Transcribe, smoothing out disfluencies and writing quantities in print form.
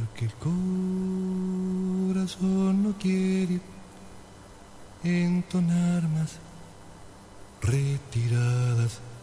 porque el corazón no quiere entonar más retiradas